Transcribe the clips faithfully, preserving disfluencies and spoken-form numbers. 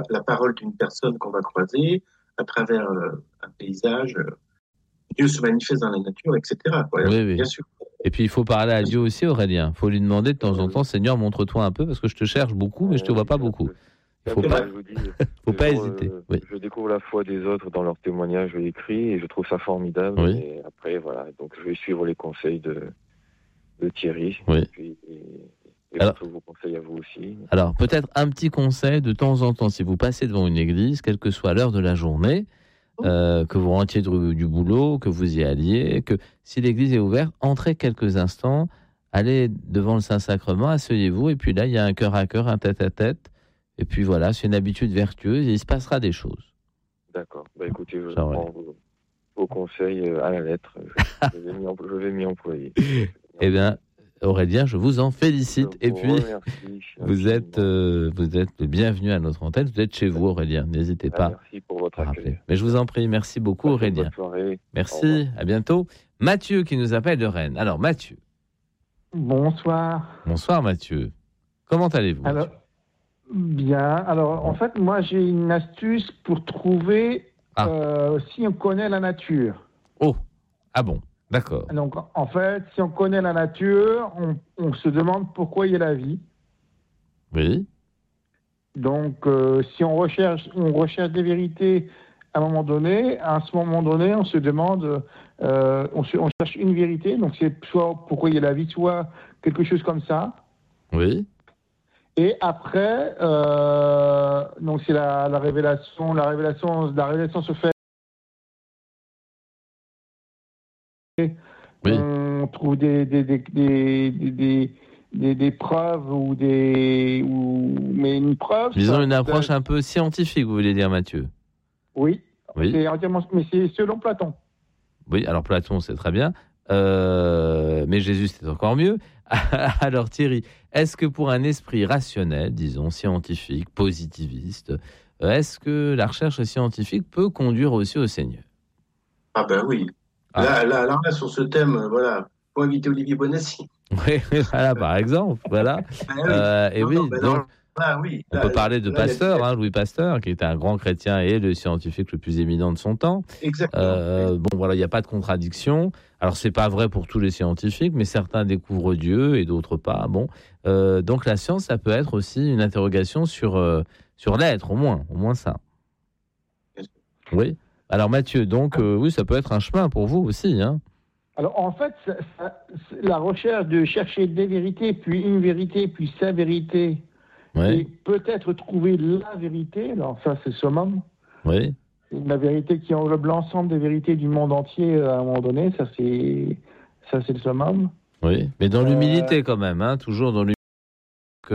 la parole d'une personne qu'on va croiser, à travers euh, un paysage. Euh, Dieu se manifeste dans la nature, et cetera. Quoi. Oui, oui. Bien sûr. Et puis il faut parler à Dieu aussi, Aurélien. Il faut lui demander de temps en temps, Seigneur, montre-toi un peu, parce que je te cherche beaucoup, mais je te vois pas beaucoup. Il faut pas, je vous dis, faut pas jour, hésiter. Euh, Oui. Je découvre la foi des autres dans leurs témoignages écrits et je trouve ça formidable. Oui. Et après, voilà, donc je vais suivre les conseils de, de Thierry. Oui. Et, puis, et, et alors, vos conseils à vous aussi. Alors peut-être un petit conseil de temps en temps, si vous passez devant une église, quelle que soit l'heure de la journée, euh, que vous rentriez du, du boulot, que vous y alliez, que si l'église est ouverte, entrez quelques instants, allez devant le Saint-Sacrement, asseyez-vous, et puis là, il y a un cœur à cœur, un tête-à-tête, et puis voilà, c'est une habitude vertueuse, et il se passera des choses. D'accord. Bah écoutez, je Ça, prends ouais. vos, vos conseils à la lettre. Je, je vais m'y, je vais m'y employer. Eh bien, Aurélien, je vous en félicite, Je et vous puis remercie vous êtes, euh, vous êtes le bienvenu à notre antenne, vous êtes chez vous, Aurélien, n'hésitez Ah, pas. merci pour votre à accueil. rappeler. Mais je vous en prie, merci beaucoup, Passez Aurélien. une bonne soirée. Merci, à bientôt. Mathieu qui nous appelle de Rennes. Alors Mathieu. Bonsoir. Bonsoir Mathieu. Comment allez-vous? Alors, Mathieu bien. Alors, en fait, moi, j'ai une astuce pour trouver ah. euh, si on connaît la nature. Oh, ah bon, d'accord. Donc, en fait, si on connaît la nature, on, on se demande pourquoi il y a la vie. Oui. Donc, euh, si on recherche, on recherche des vérités à un moment donné, à ce moment donné, on se demande, euh, on, se, on cherche une vérité. Donc, c'est soit pourquoi il y a la vie, soit quelque chose comme ça. Oui. Et après, euh, donc c'est la, la révélation, la révélation, la révélation se fait. Oui. On trouve des des des des, des, des, des preuves ou des ou mais une preuve. Disons ça, une approche ça, un peu scientifique, vous voulez dire, Mathieu? Oui. Oui. C'est entièrement, mais c'est selon Platon. Oui. Alors Platon, c'est très bien, euh, mais Jésus, c'est encore mieux. Alors Thierry, est-ce que pour un esprit rationnel, disons scientifique, positiviste, est-ce que la recherche scientifique peut conduire aussi au Seigneur? Ah ben oui. Ah. Là, là, là, là, sur ce thème, euh, voilà, faut inviter Olivier Bonassi. Oui, voilà, par exemple, voilà. Ben oui. Euh, et Non, oui, non, ben donc, non. Ah, oui. on Là, peut là, parler de là, Pasteur, là, hein, Louis Pasteur, qui était un grand chrétien et le scientifique le plus éminent de son temps. Exactement. Euh, bon, voilà, il n'y a pas de contradiction. Alors, c'est pas vrai pour tous les scientifiques, mais certains découvrent Dieu et d'autres pas. Bon, euh, donc la science, ça peut être aussi une interrogation sur euh, sur l'être, au moins, au moins ça. Oui. Alors Mathieu, donc euh, oui, ça peut être un chemin pour vous aussi, hein. Alors en fait, ça, ça, la recherche de chercher des vérités, puis une vérité, puis sa vérité, oui. et peut-être trouver la vérité. Alors ça, c'est le summum. Oui. La vérité qui englobe l'ensemble des vérités du monde entier à un moment donné, ça c'est ça c'est le summum. Oui, mais dans l'humilité euh... quand même, hein, toujours dans l'humilité. Que...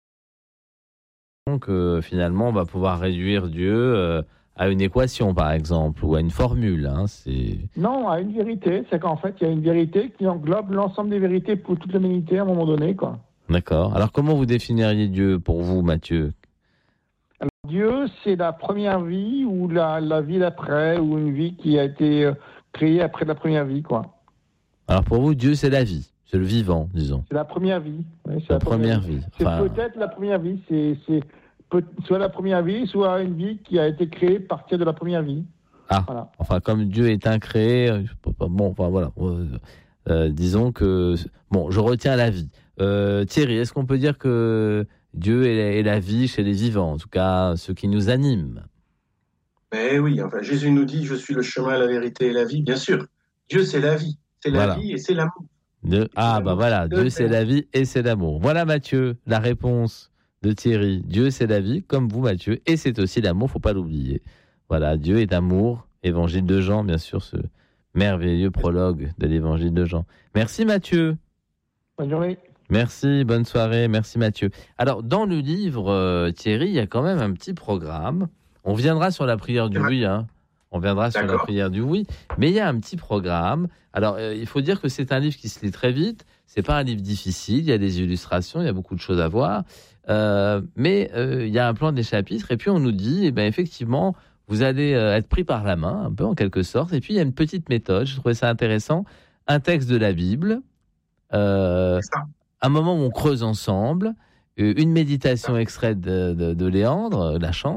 Donc euh, finalement, on va pouvoir réduire Dieu euh, à une équation, par exemple, ou à une formule. Hein, c'est... Non, à une vérité. C'est qu'en fait, il y a une vérité qui englobe l'ensemble des vérités pour toute l'humanité à un moment donné, quoi. D'accord. Alors comment vous définiriez Dieu pour vous, Mathieu? Alors, Dieu, c'est la première vie ou la, la vie d'après, ou une vie qui a été euh, créée après la première vie, quoi. Alors pour vous, Dieu, c'est la vie, c'est le vivant, disons. C'est la première vie. Oui, c'est la, la première, première vie. vie. Enfin... C'est peut-être la première vie. C'est, c'est peut, soit la première vie, soit une vie qui a été créée à partir de la première vie. Ah, voilà. Enfin, comme Dieu est incréé, bon, enfin voilà. Euh, euh, disons que, bon, je retiens la vie. Euh, Thierry, est-ce qu'on peut dire que Dieu est la, est la vie chez les vivants, en tout cas ceux qui nous animent? Mais oui, enfin, Jésus nous dit, je suis le chemin, la vérité et la vie. Bien sûr, Dieu c'est la vie, c'est la voilà. vie et c'est l'amour. De... Et Ah c'est bah l'amour. voilà, Dieu c'est la vie et c'est l'amour. Voilà Mathieu, la réponse de Thierry. Dieu c'est la vie, comme vous Mathieu, et c'est aussi l'amour, faut pas l'oublier. Voilà, Dieu est amour. Évangile de Jean, bien sûr, ce merveilleux prologue de l'évangile de Jean. Merci Mathieu. Bonne journée. Merci, bonne soirée, merci Mathieu. Alors, dans le livre, euh, Thierry, il y a quand même un petit programme. On viendra sur la prière du oui, hein. On viendra sur D'accord. la prière du oui, mais il y a un petit programme. Alors, euh, il faut dire que c'est un livre qui se lit très vite. C'est pas un livre difficile. Il y a des illustrations, il y a beaucoup de choses à voir. Euh, mais euh, il y a un plan des chapitres, et puis on nous dit, eh ben effectivement, vous allez euh, être pris par la main, un peu en quelque sorte. Et puis il y a une petite méthode. Je trouvais ça intéressant. Un texte de la Bible. Euh, un moment où on creuse ensemble, une méditation extraite de, de, de Léandre, la chante.